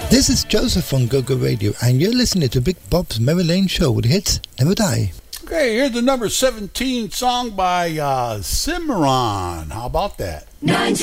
This is Joseph on GoGo Radio, and you're listening to Big Bob's Mary Lane Show with hits never die. Okay, here's the number 17 song by Cimarron. How about that? 19